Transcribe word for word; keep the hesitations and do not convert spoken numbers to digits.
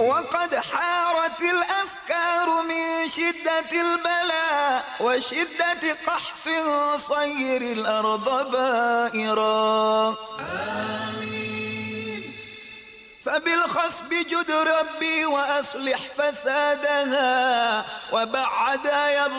وقد حارت الأفكار من شدة البلاء وشدة قحف صير الأرض بائرا. آمين. فبالخصب جد ربي وأصلح فسادها وبعد يبقى